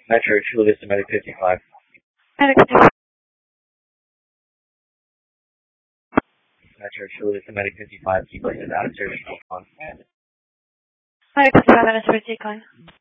Metro, Chula Vista Medic 55. Medic Metro, Chula Vista Medic 55, keep places out of service on. Medic 55, Minnesota Decline.